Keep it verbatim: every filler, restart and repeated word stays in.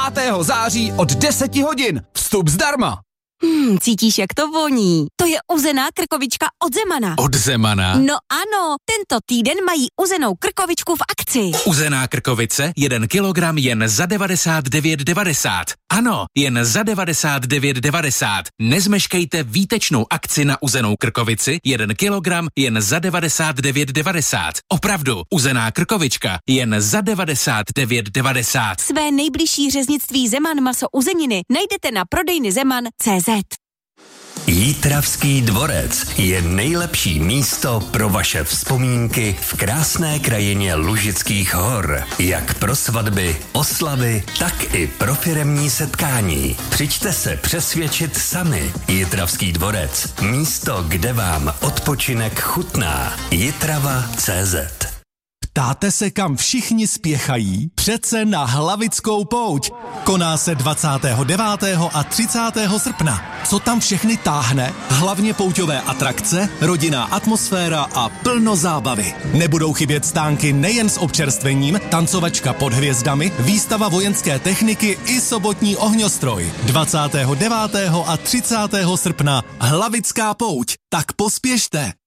pátého září od deseti hodin. Vstup zdarma. Hmm, cítíš, jak to voní? To je uzená krkovička od Zemana. Od Zemana? No ano, tento týden mají uzenou krkovičku v akci. Uzená krkovice, jeden kilogram jen za devadesát devět devadesát. Ano, jen za devadesát devět devadesát. Nezmeškejte výtečnou akci na uzenou krkovici, jeden kilogram jen za devadesát devět devadesát. Opravdu, uzená krkovička jen za devadesát devět devadesát. Své nejbližší řeznictví Zeman maso uzeniny najdete na prodejny zeman tečka cé zet. Jitravský dvorec je nejlepší místo pro vaše vzpomínky v krásné krajině Lužických hor. Jak pro svatby, oslavy, tak i pro firemní setkání. Přijďte se přesvědčit sami. Jitravský dvorec. Místo, kde vám odpočinek chutná. Jitrava tečka cé zet. Ptáte se, kam všichni spěchají? Přece na Hlavickou pouť. Koná se dvacátého devátého a třicátého srpna. Co tam všechny táhne? Hlavně pouťové atrakce, rodinná atmosféra a plno zábavy. Nebudou chybět stánky nejen s občerstvením, tancovačka pod hvězdami, výstava vojenské techniky i sobotní ohňostroj. dvacátého devátého a třicátého srpna Hlavická pouť. Tak pospěšte!